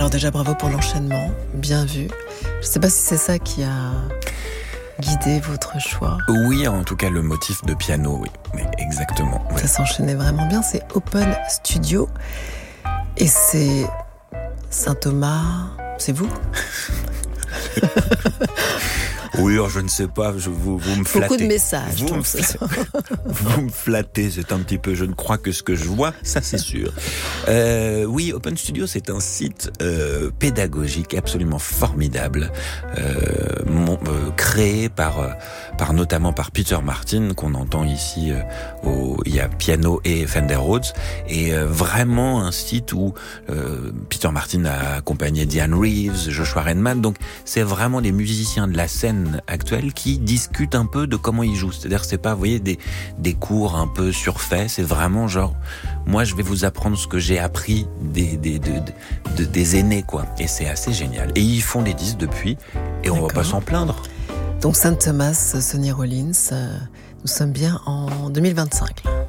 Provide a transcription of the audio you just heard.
Alors déjà, bravo pour l'enchaînement, bien vu. Je ne sais pas si c'est ça qui a guidé votre choix. Oui, en tout cas, le motif de piano, oui exactement. Oui. Ça s'enchaînait vraiment bien, c'est Open Studio. Et c'est Saint-Thomas, c'est vous ? Oui, alors je ne sais pas, vous me flattez. Beaucoup de messages. Vous me flattez, c'est un petit peu, je ne crois que ce que je vois, ça c'est sûr. Oui, Open Studio, c'est un site pédagogique absolument formidable, créé par notamment par Peter Martin, qu'on entend ici, il y a piano et Fender Rhodes, et vraiment un site où Peter Martin a accompagné Diane Reeves, Joshua Redman, donc c'est vraiment des musiciens de la scène actuelle qui discutent un peu de comment ils jouent. C'est-à-dire, c'est pas, vous voyez, des cours un peu surfaits, c'est vraiment genre, moi je vais vous apprendre ce que j'ai appris des aînés, quoi. Et c'est assez génial. Et ils font des disques depuis, et on va pas s'en plaindre. Donc Saint Thomas, Sonny Rollins, nous sommes bien en 2025 là.